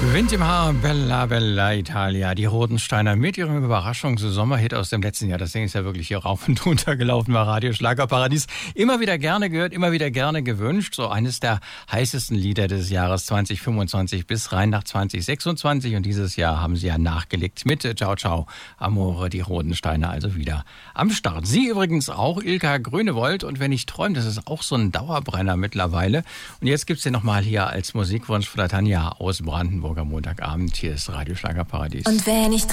Wind im Haar, Bella Bella Italia. Die Rodensteiner mit ihrem Überraschungs-Sommerhit aus dem letzten Jahr. Das Ding ist ja wirklich hier rauf und runter gelaufen bei Radio Schlagerparadies. Immer wieder gerne gehört, immer wieder gerne gewünscht. So eines der heißesten Lieder des Jahres 2025 bis rein nach 2026. Und dieses Jahr haben sie ja nachgelegt mit Ciao Ciao Amore, die Rodensteiner also wieder am Start. Sie übrigens auch, Ilka Grünewold. Und wenn ich träume, das ist auch so ein Dauerbrenner mittlerweile. Und jetzt gibt's den nochmal hier als Musikwunsch von der Tanja aus Brandenburg am Montagabend. Hier ist Radio Schlagerparadies. Und wenn ich